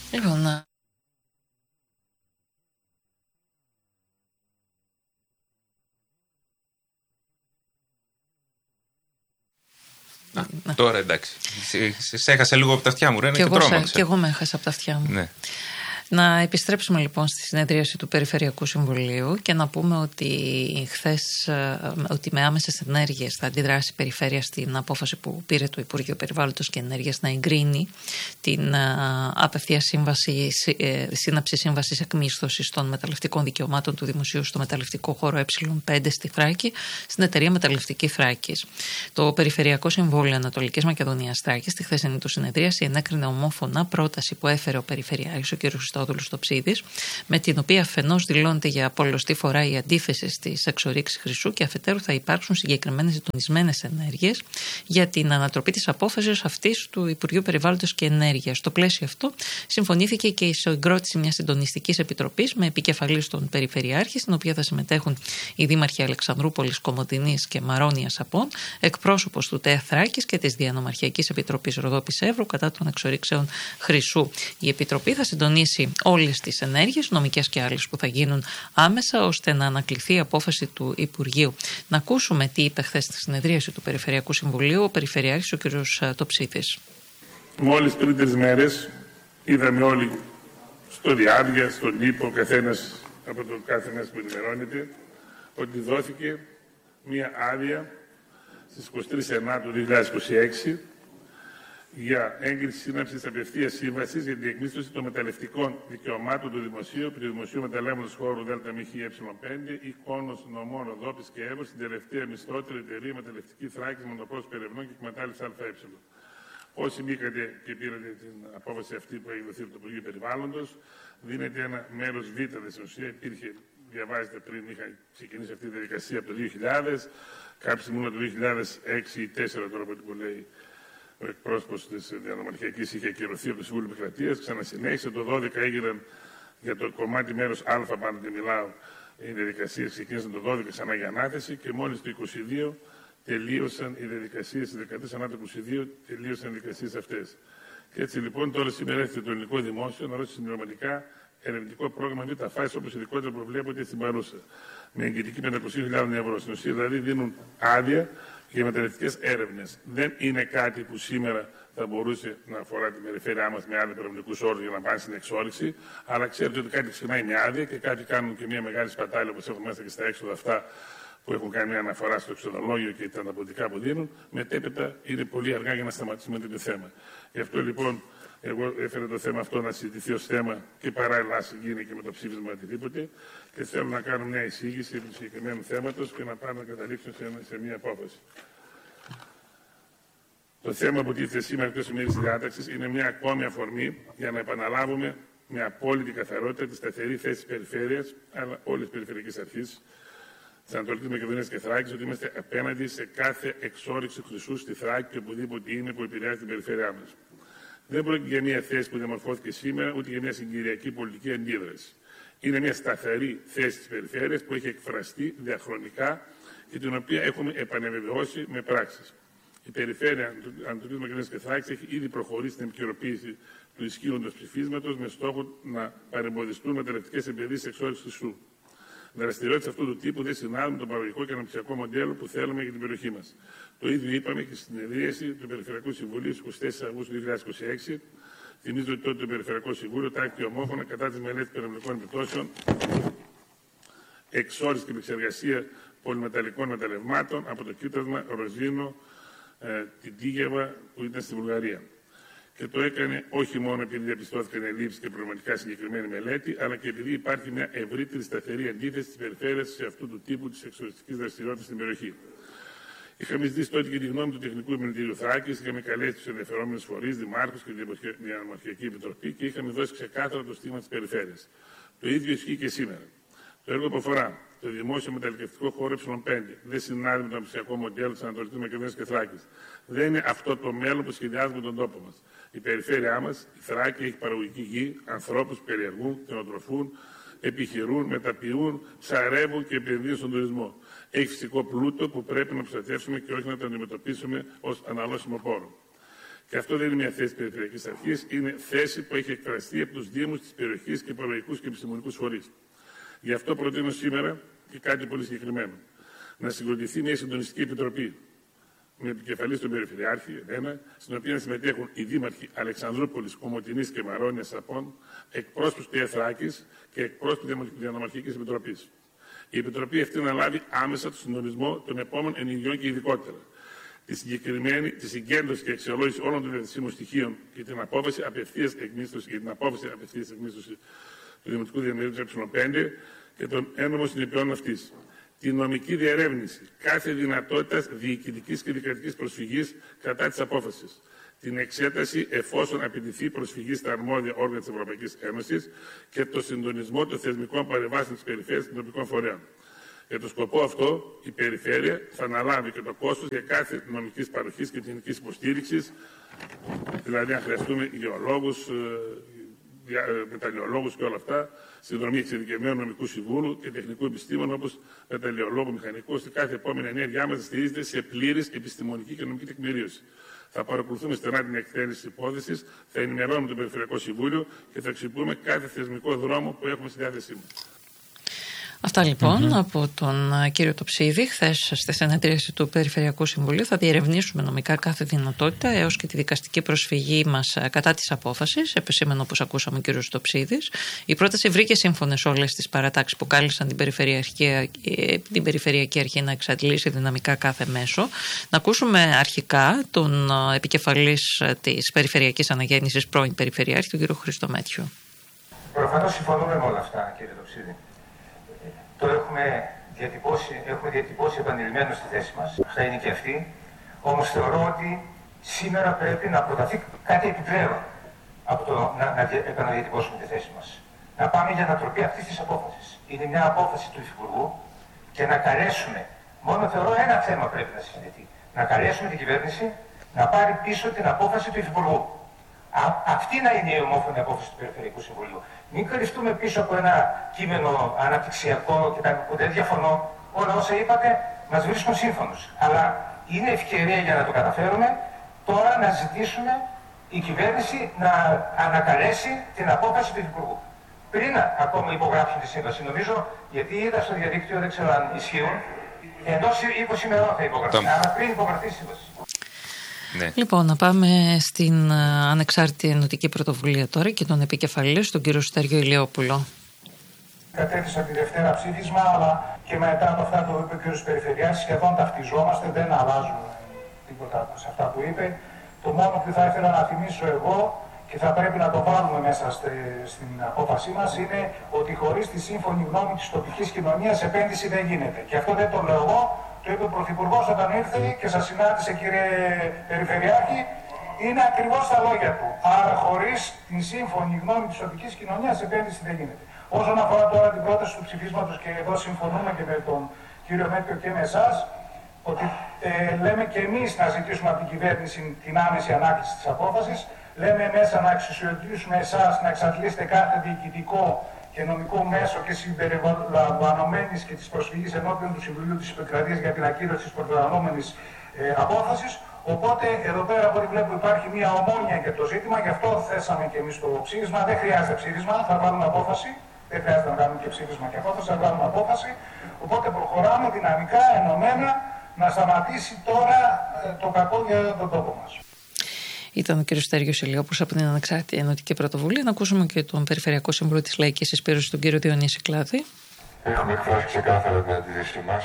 Λοιπόν, τώρα εντάξει. Σε έχασα λίγο από τα αυτιά μου, Ρένα, και τρόμαξα. Και εγώ με έχασα από τα αυτιά μου. Ναι. Να επιστρέψουμε λοιπόν στη συνεδρίαση του Περιφερειακού Συμβουλίου και να πούμε ότι χθες ότι με άμεσες ενέργειες θα αντιδράσει η Περιφέρεια στην απόφαση που πήρε το Υπουργείο Περιβάλλοντος και Ενέργειας να εγκρίνει την απευθεία σύναψη σύμβασης εκμίσθωσης των μεταλλευτικών δικαιωμάτων του Δημοσίου στο μεταλλευτικό χώρο Ε5 στη Θράκη στην εταιρεία Μεταλλευτική Θράκης. Το Περιφερειακό Συμβούλιο Ανατολικής Μακεδονίας Θράκης στη χθεσινή του συνεδρίαση ενέκρινε ομόφωνα πρόταση που έφερε ο Περιφερειάρχης, ο κ. Τοψίδης, με την οποία αφενός δηλώνεται για πολλωστή φορά η αντίθεση στις εξορίξεις χρυσού και αφετέρου θα υπάρξουν συγκεκριμένες συντονισμένες ενέργειες για την ανατροπή της απόφασης αυτής του Υπουργείου Περιβάλλοντος και Ενέργειας. Στο πλαίσιο αυτό συμφωνήθηκε και η συγκρότηση μιας συντονιστικής επιτροπής με επικεφαλής τον Περιφερειάρχη, στην οποία θα συμμετέχουν οι δήμαρχοι Αλεξανδρούπολης, Κομοτηνής και Μαρώνιας Απών, εκπρόσωπος του ΤΕΑ Θράκης και της Διανομαρχιακής Επιτροπής Ροδόπης Εύρου κατά των εξορίξεων χρυσού. Η Επιτροπή θα συντονίσει όλες τις ενέργειες, νομικές και άλλες, που θα γίνουν άμεσα, ώστε να ανακληθεί η απόφαση του Υπουργείου. Να ακούσουμε τι είπε χθες στη συνεδρίαση του Περιφερειακού Συμβουλίου ο Περιφερειάρχης, ο κ. Τοψίδης. Μόλις πριν 3 μέρες είδαμε όλοι στο διάρκεια, στον ύπο, ο καθένας από το κάθε μέσα που ενημερώνεται, ότι δόθηκε μία άδεια στις 23 Ιανουαρίου του 2026 για έγκριση σύναψης απευθείας σύμβασης για την εκμίσθωση των μεταλλευτικών δικαιωμάτων του Δημοσίου περί Δημοσίου Μεταλλεύματος χώρου ΔΜΧΕ5 ή Κόνος Νομών Ροδόπης και Εύρου στην τελευταία μισθότερη εταιρεία Μεταλλευτική Θράκης Μονοπρόσωπο Ερευνών και Εκμετάλλευση ΑΕ. Όσοι μπήκατε και πήρατε την απόφαση αυτή που έχει δοθεί από το Υπουργείο Περιβάλλοντος, δίνεται ένα μέρος β' στην ουσία. Υπήρχε, διαβάζετε πριν, είχα ξεκινήσει αυτή τη διαδικασία από το 2000, κάποιοι ήμουν το 2006 ή 2004 τώρα από ό,τι που λέει ο εκπρόσωπος της Διανομαρχιακής, είχε ακυρωθεί από το Συμβούλιο Επικρατείας, ξανασυνέχισε. Το 2012 έγιναν για το κομμάτι μέρος Α, πάνω και μιλάω, οι διαδικασίες ξεκίνησαν το 2012 ξανά για ανάθεση και μόλις το 2022 τελείωσαν οι διαδικασίες, στις 13 ανά το 2022 τελείωσαν οι διαδικασίες αυτές. Και έτσι λοιπόν τώρα σήμερα έρχεται το ελληνικό δημόσιο να δώσει συμπληρωματικά ερευνητικό πρόγραμμα β' φάση όπως ειδικότερα προβλέπονται στην παρούσα. Με εγγυητική 500.000 ευρώ. Στην ουσία δηλαδή δίνουν άδεια για μεταλλευτικές έρευνες. Δεν είναι κάτι που σήμερα θα μπορούσε να αφορά την περιφέρειά μας με άλλους ερευνητικούς όρους για να πάνε στην εξόρυξη, αλλά ξέρετε ότι κάτι ξεκινάει με άδεια και κάποιοι κάνουν και μια μεγάλη σπατάλη όπως έχουν μέσα και στα έξοδα αυτά που έχουν κάνει μια αναφορά στο εξοδολόγιο και τα ανταποδοτικά που δίνουν. Μετέπειτα είναι πολύ αργά για να σταματήσουμε το θέμα. Γι' αυτό λοιπόν εγώ έφερα το θέμα αυτό να συζητηθεί ως θέμα και παράλληλα γίνει και με το ψήφισμα οτιδήποτε και θέλω να κάνω μια εισήγηση του συγκεκριμένου θέματος και να πάμε να καταλήξω σε μια απόφαση. Το θέμα που τίθεται σήμερα εκτός ημέρης της διάταξης είναι μια ακόμη αφορμή για να επαναλάβουμε με απόλυτη καθαρότητα τη σταθερή θέση της περιφέρειας, αλλά όλης της περιφερειακής αρχής της Ανατολικής Μακεδονίας και Θράκης, ότι είμαστε απέναντι σε κάθε εξόρυξη χρυσού στη Θράκη και οπουδήποτε είναι που επηρεάζει την περιφέρειά μας. Δεν πρόκειται για μια θέση που διαμορφώθηκε σήμερα, ούτε για μια συγκυριακή πολιτική αντίδραση. Είναι μια σταθερή θέση της περιφέρειας που έχει εκφραστεί διαχρονικά και την οποία έχουμε επανεβεβαιώσει με πράξεις. Η περιφέρεια Ανατολικής Μακεδονίας και Θράκης έχει ήδη προχωρήσει στην επικαιροποίηση του ισχύοντος ψηφίσματος με στόχο να παρεμποδιστούν μεταλλευτικές επενδύσεις εξόρυξης χρυσού. Δραστηριότητες αυτού του τύπου δεν συνάδουν με το παραγωγικό και αναπτυξιακό μοντέλο που θέλουμε για την περιοχή μας. Το ίδιο είπαμε και στην συνεδρίαση του Περιφερειακού Συμβουλίου στις 24 Αυγούστου 2026. Θυμίζω ότι τότε το Περιφερειακό Συμβούλιο τάχθηκε ομόφωνα κατά τη μελέτη περιβαλλοντικών επιπτώσεων, εξόρυξη και επεξεργασία πολυμεταλλικών μεταλλευμάτων από το κοίτασμα Ροζίνο, την Τίγεβα που ήταν στη Βουλγαρία. Και το έκανε όχι μόνο επειδή διαπιστώθηκαν ελλείψεις και προβληματικά συγκεκριμένη μελέτη, αλλά και επειδή υπάρχει μια ευρύτερη σταθερή αντίθεση της περιφέρειας σε αυτού του τύπου της εξοριστικής δραστηριότητας στην περιοχή. Είχαμε ζητήσει τότε και τη γνώμη του Τεχνικού Επιμελητηρίου Θράκης, είχαμε καλέσει τους ενδιαφερόμενους φορείς, δημάρχους και την Διανομαρχιακή Επιτροπή και είχαμε δώσει ξεκάθαρα το στίγμα της περιφέρειας. Το ίδιο ισχύει και σήμερα. Το έργο που αφορά το δημόσιο μεταλλευτικό χώρο Ε5 δεν συνάδει με το αναπτυξιακό μοντέλο της Ανατολικής Μακεδονίας και Θράκης. Δεν είναι αυτό το μέλλον που σχεδιάζουμε τον τόπο μας. Η περιφέρειά μας, η Θράκη, έχει παραγωγική γη, ανθρώπους που περιεργούν, κτηνοτροφούν, επιχειρούν, μεταποιούν, ψαρεύουν και επενδύουν στον τουρισμό. Έχει φυσικό πλούτο που πρέπει να προστατεύσουμε και όχι να το αντιμετωπίσουμε ως αναλώσιμο πόρο. Και αυτό δεν είναι μια θέση Περιφερειακής Αρχής, είναι θέση που έχει εκφραστεί από τους Δήμους της περιοχής και υπολογικούς και επιστημονικούς φορείς. Γι' αυτό προτείνω σήμερα και κάτι πολύ συγκεκριμένο. Να συγκροτηθεί μια συντονιστική επιτροπή με επικεφαλή στον Περιφερειάρχη, στην οποία συμμετέχουν οι Δήμαρχοι Αλεξανδρούπολης, Κομοτηνής και Μαρόνιας Σαπών, εκπρόσωποι του Εθράκης και εκπρόσωποι της Διανομαρχικής Επιτροπής. Η Επιτροπή αυτή να λάβει άμεσα το συντονισμό των επόμενων ενεργειών και ειδικότερα τη συγκέντρωση και αξιολόγηση όλων των διαθεσίμων στοιχείων και την απόφαση απευθείας εκμίσθωση του Δημοτικού Διαμερίου Ε5 και των ένομων συνεπειών αυτής. Τη νομική διερεύνηση κάθε δυνατότητας διοικητικής και δικαστικής προσφυγής κατά της απόφασης. Την εξέταση εφόσον απαιτηθεί προσφυγή στα αρμόδια όργανα της Ευρωπαϊκής Ένωσης και το συντονισμό των θεσμικών παρεμβάσεων της περιφέρειας και των τοπικών φορέων. Για τον σκοπό αυτό, η Περιφέρεια θα αναλάβει και το κόστος για κάθε νομικής παροχής και τεχνικής υποστήριξης, δηλαδή αν χρειαστούμε γεωλόγους, μεταλλιολόγους και όλα αυτά, συνδρομή εξειδικευμένου νομικού συμβούλου και τεχνικού επιστήμων όπως μεταλλιολόγου μηχανικού, ώστε κάθε επόμενη ενέργειά μας στηρίζεται σε πλήρης επιστημονική και νομική τεκμηρίωση. Θα παρακολουθούμε στενά την εκτέλεση της υπόθεσης, θα ενημερώνουμε το Περιφερειακό Συμβούλιο και θα αξιοποιούμε κάθε θεσμικό δρόμο που έχουμε στη διάθεσή μας. Αυτά λοιπόν από τον κύριο Τοψίδη. Χθες στη συνεδρίαση του Περιφερειακού Συμβουλίου θα διερευνήσουμε νομικά κάθε δυνατότητα έως και τη δικαστική προσφυγή μας κατά της απόφασης. Επισήμενο, όπως ακούσαμε, ο κύριος Τοψίδης. Η πρόταση βρήκε σύμφωνες όλες τις παρατάξεις που κάλεσαν την Περιφερειακή Αρχή να εξαντλήσει δυναμικά κάθε μέσο. Να ακούσουμε αρχικά τον επικεφαλής της Περιφερειακής Αναγέννησης, πρώην Περιφερειάρχη, τον κύριο Χρήστο Μέτιο. Προφανώς συμφωνούμε με όλα αυτά, κύριε Τοψίδη. Το έχουμε διατυπώσει επανειλημμένο στη θέση μας. Αυτά είναι και αυτή. Όμως θεωρώ ότι σήμερα πρέπει να προταθεί κάτι επιπλέον από το να επαναδιατυπώσουμε τη θέση μας. Να πάμε για ανατροπή αυτής της απόφασης. Είναι μια απόφαση του Υφυπουργού και να καλέσουμε, μόνο θεωρώ ένα θέμα πρέπει να συζητηθεί, να καλέσουμε την κυβέρνηση να πάρει πίσω την απόφαση του Υφυπουργού. Αυτή να είναι η ομόφωνη απόφαση του Περιφερειακού Συμβουλίου. Μην κρυφτούμε πίσω από ένα κείμενο αναπτυξιακό που δεν διαφωνώ. Όλα όσα είπατε μας βρίσκουν σύμφωνος. Αλλά είναι ευκαιρία για να το καταφέρουμε τώρα να ζητήσουμε η κυβέρνηση να ανακαλέσει την απόφαση του Υπουργού. Πριν ακόμα υπογράψουν τη σύμβαση, νομίζω, γιατί είδα στο διαδίκτυο, δεν ξέρω αν ισχύουν, εντός 20 ημερών θα υπογραφεί. Αλλά πριν υπογραφεί η σύμβαση. Ναι. Λοιπόν, να πάμε στην Ανεξάρτητη Ενωτική Πρωτοβουλία τώρα και τον επικεφαλής, τον κύριο Στέργιο Ηλιόπουλο. Κατέθεσα τη Δευτέρα ψήφισμα, αλλά και μετά από αυτά που είπε ο κ. Περιφερειάρχης, σχεδόν ταυτιζόμαστε, δεν αλλάζουν τίποτα σε αυτά που είπε. Το μόνο που θα ήθελα να θυμίσω εγώ και θα πρέπει να το βάλουμε μέσα στην απόφασή μας είναι ότι χωρίς τη σύμφωνη γνώμη της τοπικής κοινωνίας επένδυση δεν γίνεται. Και αυτό δεν το λέω εγώ, το είπε ο Πρωθυπουργός όταν ήρθε και σας συνάντησε, κύριε Περιφερειάρχη, είναι ακριβώς τα λόγια του. Άρα χωρίς την σύμφωνη γνώμη της τοπικής κοινωνίας επένδυση δεν γίνεται. Όσον αφορά τώρα την πρόταση του ψηφίσματος, και εδώ συμφωνούμε και με τον κύριο Μέτριο και με εσάς, ότι λέμε και εμείς να ζητήσουμε από την κυβέρνηση την άμεση ανάκληση της απόφασης. Λέμε μέσα να αξιοποιήσουμε εσάς να εξαντλήσετε κάθε διοικητικό και νομικό μέσο και συμπεριλαμβανομένης και της προσφυγής ενώπιον του Συμβουλίου της Επικρατείας για την ακύρωση της προκειμένης απόφασης. Οπότε εδώ πέρα από ό,τι βλέπω υπάρχει μια ομόνοια για το ζήτημα, γι' αυτό θέσαμε και εμείς το ψήφισμα. Δεν χρειάζεται ψήφισμα, θα βάλουμε απόφαση. Δεν χρειάζεται να κάνουμε και ψήφισμα και απόφαση, θα βάλουμε απόφαση. Οπότε προχωράμε δυναμικά, ενωμένα, να σταματήσει τώρα το κακό για τον τόπο μας. Ήταν ο κ. Στέργιος Ηλιόπουλος από την Ανεξάρτητη Ενωτική Πρωτοβουλία. Να ακούσουμε και τον Περιφερειακό Σύμβουλο της Λαϊκής Συσπήρωσης, τον κύριο Διονύση Κλάδη. Έχουμε εκφράσει ξεκάθαρα την αντίθεσή μας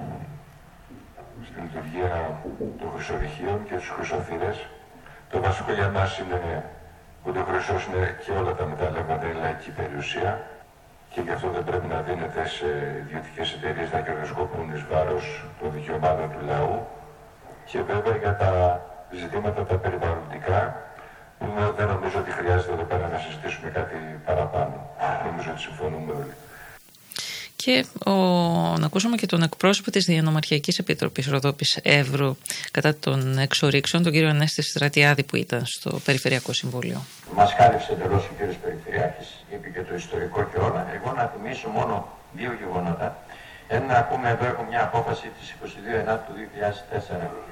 στη λειτουργία των χρυσορυχείων και στους χρυσοθύρες. Το βασικό για μας είναι ότι ο χρυσός είναι και όλα τα μεταλλεύματα, η λαϊκή περιουσία, και γι' αυτό δεν πρέπει να δίνεται σε ιδιωτικές εταιρείες να κερδοσκοπούν εις βάρος των δικαιωμάτων του λαού. Και βέβαια για τα ζητήματα τα περιβαλλοντικά, που δεν νομίζω ότι χρειάζεται εδώ πέρα να συζητήσουμε κάτι παραπάνω. Νομίζω ότι συμφωνούμε όλοι. Και να ακούσουμε και τον εκπρόσωπο της Διανομαρχιακής Επιτροπής Ροδόπης Εύρου κατά των εξορίξεων, τον κύριο Ανέστη Στρατιάδη, που ήταν στο Περιφερειακό Συμβούλιο. Μας χάρισε εντελώς ο κύριος Περιφερειάρχης, είπε και το ιστορικό και όλα. Εγώ να θυμίσω μόνο δύο γεγονότα. Ένα, να πούμε, εδώ έχω μια απόφαση της 22 του 2004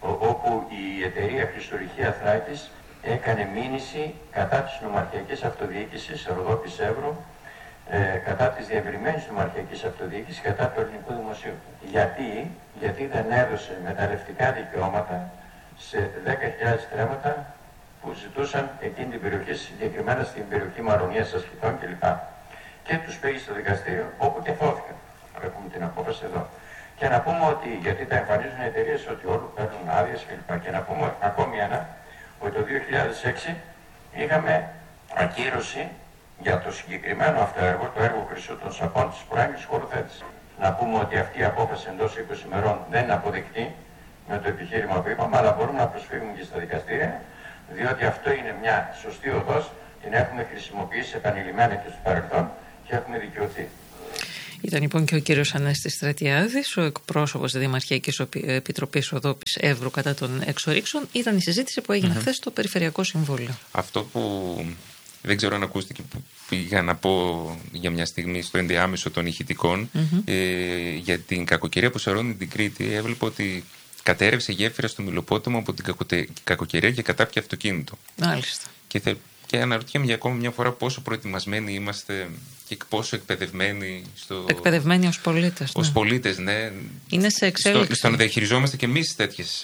όπου η εταιρεία Χρυσορυχεία Θράκης έκανε μήνυση κατά της νομαρχιακής αυτοδιοίκησης Ροδόπης Εύρου, κατά της διευρυμένης νομαρχιακής αυτοδιοίκησης, κατά του ελληνικού δημοσίου. Γιατί δεν έδωσε μεταλλευτικά δικαιώματα σε 10.000 στρέμματα που ζητούσαν εκείνη την περιοχή, συγκεκριμένα στην περιοχή Μαρονίας, Ασκητών κλπ. Και τους πήγε στο δικαστήριο, όπου τεθώθηκαν. Έχουμε την απόφαση εδώ. Και να πούμε ότι, γιατί τα εμφανίζουν οι εταιρείες ότι όλοι παίρνουν άδειες κλπ. Και να πούμε ακόμη ένα, ότι το 2006 είχαμε ακύρωση για το συγκεκριμένο αυτό έργο, το έργο Χρυσού των Σαπών της πρώιμης χωροθέτησης. Να πούμε ότι αυτή η απόφαση εντός 20 ημερών δεν είναι αποδεκτή με το επιχείρημα που είπαμε, αλλά μπορούμε να προσφύγουμε και στα δικαστήρια, διότι αυτό είναι μια σωστή οδός, την έχουμε χρησιμοποιήσει επανειλημμένα και στο παρελθόν και έχουμε δικαιωθεί. Ήταν λοιπόν και ο κύριος Ανέστης Στρατιάδης, ο εκπρόσωπος της Δημαρχιακής Επιτροπής Ροδόπης Εύρου κατά των εξορίξεων. Ήταν η συζήτηση που έγινε χθες στο Περιφερειακό Συμβούλιο. Αυτό που δεν ξέρω αν ακούστηκε, που πήγα να πω για μια στιγμή στο ενδιάμεσο των ηχητικών, για την κακοκαιρία που σωρώνει την Κρήτη, έβλεπα ότι κατέρευσε γέφυρα στο Μιλοπόταμο από την κακοκαιρία και κατάπια αυτοκίνητο. Μάλιστα. Και αναρωτιέμαι για ακόμα μια φορά πόσο προετοιμασμένοι είμαστε και πόσο εκπαιδευμένοι εκπαιδευμένοι ως πολίτες. Ως πολίτες, ναι. Είναι σε εξέλιξη. Στο να διαχειριζόμαστε και εμείς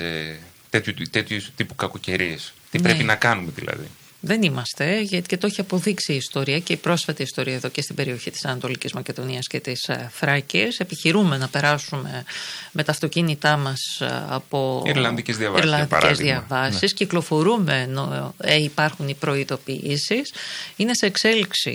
τέτοιου τύπου κακοκαιρίες. Τι πρέπει να κάνουμε δηλαδή. Δεν είμαστε, γιατί και το έχει αποδείξει η ιστορία και η πρόσφατη ιστορία εδώ και στην περιοχή της Ανατολικής Μακεδονίας και της Θράκης. Επιχειρούμε να περάσουμε με τα αυτοκίνητά μας από Ιρλανδικές διαβάσεις. Κυκλοφορούμε ενώ υπάρχουν οι προειδοποιήσεις. Είναι σε εξέλιξη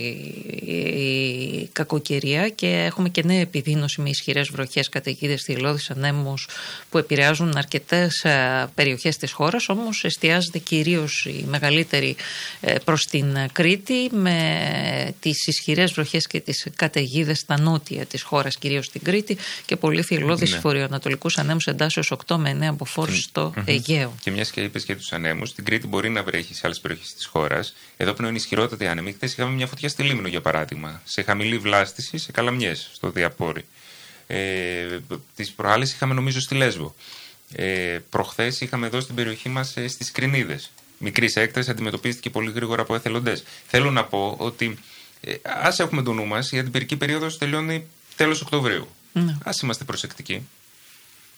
η κακοκαιρία και έχουμε και νέα επιδείνωση με ισχυρές βροχές, καταιγίδες, θηελώδεις ανέμους που επηρεάζουν αρκετές περιοχές της χώρας. Όμως εστιάζεται κυρίως η μεγαλύτερη προς την Κρήτη, με τις ισχυρές βροχές και τις καταιγίδες στα νότια της χώρας, κυρίως στην Κρήτη, και πολύ θηελώδεις βορειοανατολικούς ανέμους εντάσσεως 8 με 9 μποφόρ στο Αιγαίο. Και μιας και είπες και τους ανέμους, στην Κρήτη μπορεί να βρέχει σε άλλες περιοχές της χώρας. Εδώ που είναι ισχυρότατη άνεμη, χθες είχαμε μια φωτιά στη Λίμνο για παράδειγμα, σε χαμηλή βλάστηση, σε Καλαμιές, στο Διαπόρι. Τις προάλλες είχαμε νομίζω στη Λέσβο. Προχθές είχαμε εδώ στην περιοχή μας στις Κρινίδες. Μικρής έκτασης, αντιμετωπίστηκε πολύ γρήγορα από εθελοντές. Θέλω να πω ότι ας έχουμε το νου μας, η αντιπυρική περίοδος τελειώνει τέλος Οκτωβρίου. Ας είμαστε προσεκτικοί.